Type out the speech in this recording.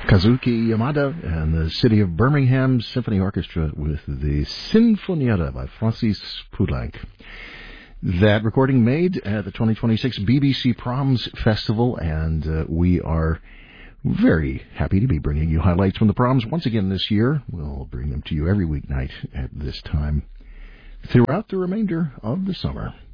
Kazuki Yamada and the City of Birmingham Symphony Orchestra with the Sinfonietta by Francis Poulenc. That recording made at the 2026 BBC Proms Festival, and we are very happy to be bringing you highlights from the Proms once again this year. We'll bring them to you every weeknight at this time throughout the remainder of the summer.